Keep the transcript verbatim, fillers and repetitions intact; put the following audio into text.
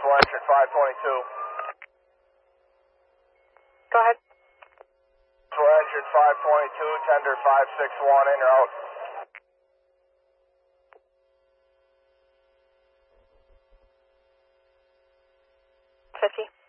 We're entering five twenty-two. Go ahead. We're entering five twenty-two, tender five six one, in or out? fifty.